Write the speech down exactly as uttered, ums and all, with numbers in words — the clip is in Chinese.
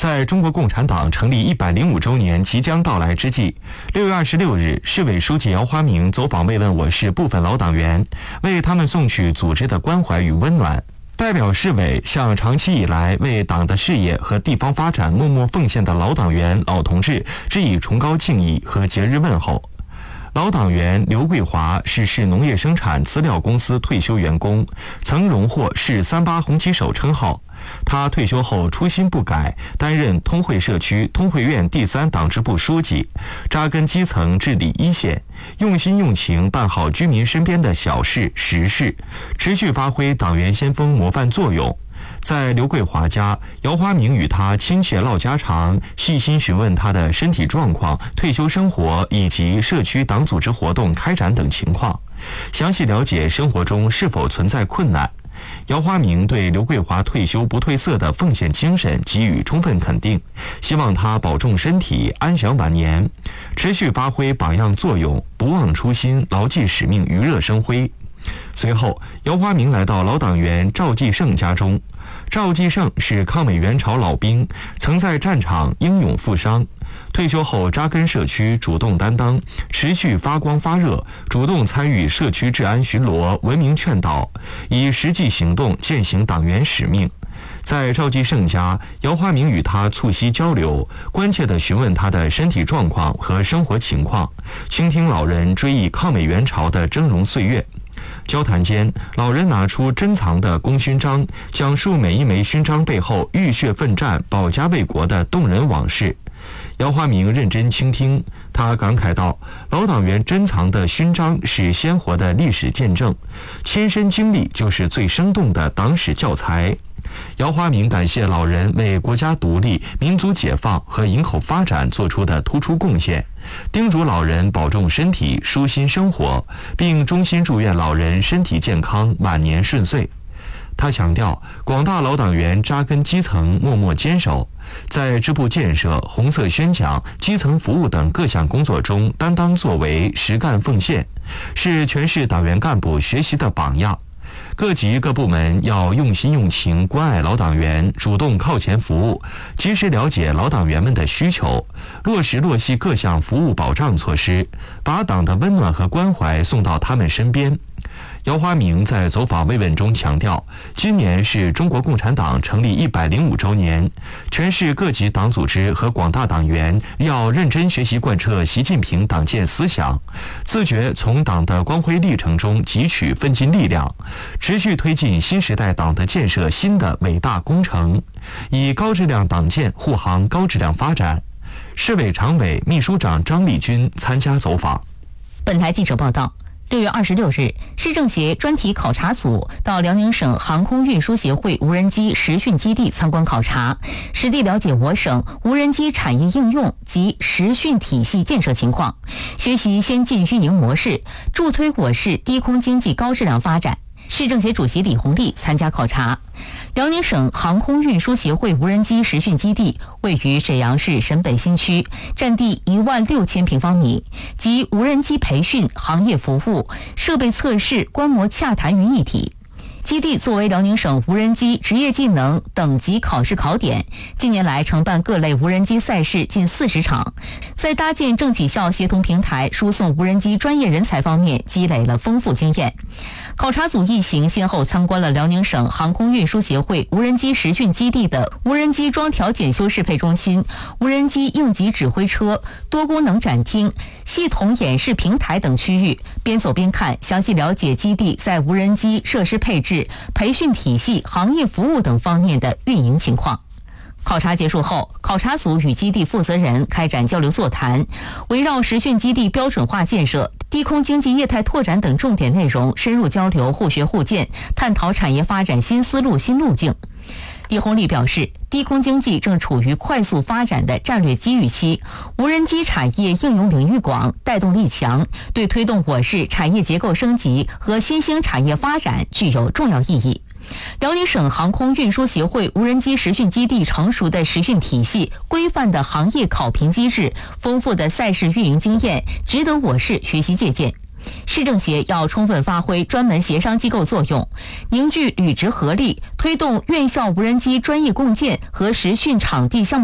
在中国共产党成立一百零五周年即将到来之际，六月二十六日，市委书记姚华明走访慰问我市部分老党员，为他们送去组织的关怀与温暖。代表市委向长期以来为党的事业和地方发展默默奉献的老党员、老同志致以崇高敬意和节日问候。老党员刘桂华是市农业生产资料公司退休员工，曾荣获市三八红旗手称号。他退休后初心不改，担任通惠社区通惠院第三党支部书记，扎根基层治理一线，用心用情办好居民身边的小事实事，持续发挥党员先锋模范作用。在刘桂华家，姚华明与他亲切唠家常，细心询问他的身体状况、退休生活以及社区党组织活动开展等情况，详细了解生活中是否存在困难。姚华明对刘桂华退休不褪色的奉献精神给予充分肯定，希望他保重身体，安享晚年，持续发挥榜样作用，不忘初心，牢记使命，余热生辉。随后，姚华明来到老党员赵继胜家中。赵继胜是抗美援朝老兵，曾在战场英勇负伤，退休后扎根社区，主动担当，持续发光发热，主动参与社区治安巡逻、文明劝导，以实际行动践行党员使命。在赵继胜家，姚华明与他促膝交流，关切地询问他的身体状况和生活情况，倾听老人追忆抗美援朝的峥嵘岁月。交谈间，老人拿出珍藏的功勋章，讲述每一枚勋章背后浴血奋战、保家卫国的动人往事。姚华明认真倾听，他感慨道：“老党员珍藏的勋章是鲜活的历史见证，亲身经历就是最生动的党史教材。”姚华明感谢老人为国家独立、民族解放和营口发展做出的突出贡献，叮嘱老人保重身体、舒心生活，并衷心祝愿老人身体健康、晚年顺遂。他强调，广大老党员扎根基层，默默坚守，在支部建设、红色宣讲、基层服务等各项工作中担当作为、实干奉献，是全市党员干部学习的榜样。各级各部门要用心用情关爱老党员，主动靠前服务，及时了解老党员们的需求，落实落细各项服务保障措施，把党的温暖和关怀送到他们身边。姚华明在走访慰问中强调，今年是中国共产党成立一百零五周年，全市各级党组织和广大党员要认真学习贯彻习近平党建思想，自觉从党的光辉历程中汲取奋进力量，持续推进新时代党的建设新的伟大工程，以高质量党建护航高质量发展。市委常委、秘书长张立军参加走访。 本台记者报道，六月二十六日，市政协专题考察组到辽宁省航空运输协会无人机实训基地参观考察，实地了解我省无人机产业应用及实训体系建设情况，学习先进运营模式，助推我市低空经济高质量发展。市政协主席李红利参加考察。辽宁省航空运输协会无人机实训基地位于沈阳市沈北新区，占地一万六千平方米，集无人机培训、行业服务、设备测试、观摩洽谈于一体。基地作为辽宁省无人机职业技能等级考试考点，近年来承办各类无人机赛事近四十场，在搭建政企校协同平台、输送无人机专业人才方面积累了丰富经验。考察组一行先后参观了辽宁省航空运输协会无人机实训基地的无人机装调检修适配中心、无人机应急指挥车、多功能展厅、系统演示平台等区域，边走边看，详细了解基地在无人机设施配置、培训体系、行业服务等方面的运营情况。考察结束后，考察组与基地负责人开展交流座谈，围绕实训基地标准化建设、低空经济业态拓展等重点内容深入交流，互学互鉴，探讨产业发展新思路、新路径。李红利表示，低空经济正处于快速发展的战略机遇期，无人机产业应用领域广、带动力强，对推动我市产业结构升级和新兴产业发展具有重要意义。辽宁省航空运输协会无人机实训基地成熟的实训体系、规范的行业考评机制、丰富的赛事运营经验，值得我市学习借鉴。市政协要充分发挥专门协商机构作用，凝聚履职合力，推动院校无人机专业共建和实训场地项目